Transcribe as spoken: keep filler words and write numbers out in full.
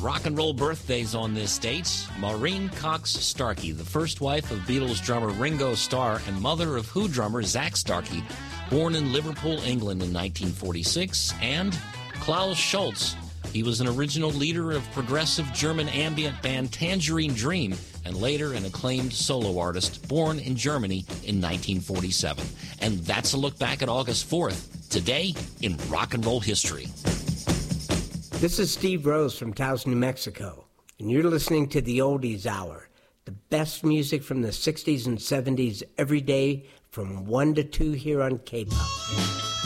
rock and roll birthdays on this date. Maureen Cox Starkey, the first wife of Beatles drummer Ringo Starr and mother of Who drummer Zak Starkey, born in Liverpool, England in nineteen forty-six. And Klaus Schulze. He was an original leader of progressive German ambient band Tangerine Dream and later an acclaimed solo artist born in Germany in nineteen forty-seven. And that's a look back at August fourth, today in rock and roll history. This is Steve Rose from Taos, New Mexico, and you're listening to the Oldies Hour, the best music from the sixties and seventies every day from one to two here on K-Pop.